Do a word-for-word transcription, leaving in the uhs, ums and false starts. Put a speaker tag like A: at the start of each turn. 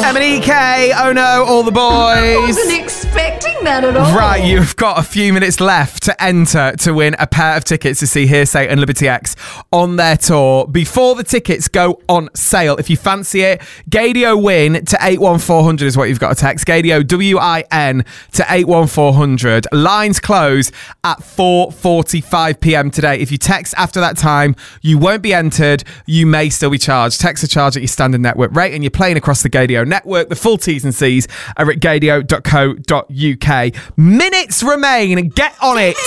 A: M and E K, oh no, all the boys.
B: I wasn't expecting that at all.
A: Right, you've got a few minutes left to enter to win a pair of tickets to see Hearsay and Liberty X on their tour. Before the tickets go on sale, if you fancy it, Gaydio win to eight one four hundred is what you've got to text. Gaydio, W I N, to eight one four hundred. Lines close at four forty-five p.m. today. If you text after that time, you won't be entered. You may still be charged. Text a charge at your standard network rate, and you're playing across the Gaydio network. The full T's and C's are at gaydio dot co dot uk. Minutes remain. Get on it.